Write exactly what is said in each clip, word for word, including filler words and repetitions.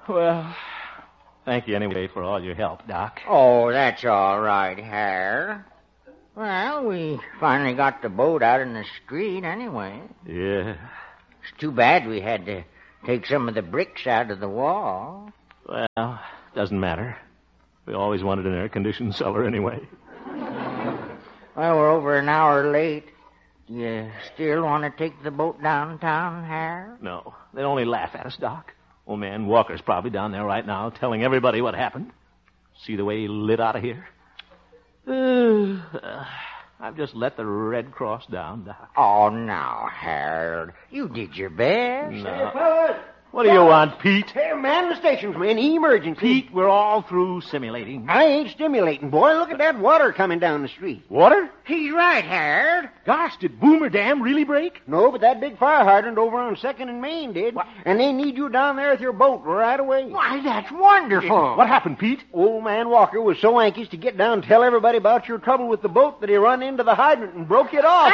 Well, thank you anyway for all your help, Doc. Oh, that's all right, Hare. Well, we finally got the boat out in the street anyway. Yeah. It's too bad we had to take some of the bricks out of the wall. Well, doesn't matter. We always wanted an air-conditioned cellar anyway. Well, we're over an hour late. Do you still want to take the boat downtown, Hare? No, they'd only laugh at us, Doc. Old man Walker's probably down there right now telling everybody what happened. See the way he lit out of here? Uh, I've just let the Red Cross down, Doc. Oh, now, Harold, you did your best. No. Hey, fellas. What do you want, Pete? Hey, man the station's man. Emergency. Pete, we're all through simulating. I ain't stimulating, boy. Look at that water coming down the street. Water? He's right, Harold. Gosh, did Boomer Dam really break? No, but that big fire hydrant over on second and Main did. What? And they need you down there with your boat right away. Why, that's wonderful. What happened, Pete? Old man Walker was so anxious to get down and tell everybody about your trouble with the boat that he run into the hydrant and broke it off.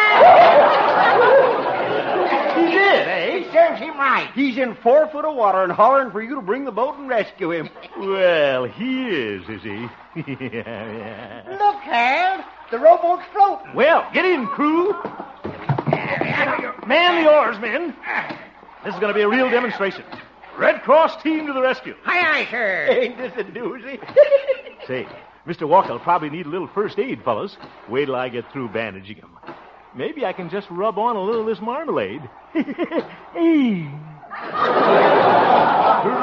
He did, eh? It serves him right. He's in four foot of water and hollering for you to bring the boat and rescue him. Well, he is, is he? yeah, yeah. Look, Harold, the rowboat's floating. Well, get in, crew. Man the oars, men. This is going to be a real demonstration. Red Cross team to the rescue. Aye, aye, sir. Ain't this a doozy? Say, Mister Walker will probably need a little first aid, fellas. Wait till I get through bandaging him. Maybe I can just rub on a little of this marmalade. Hey.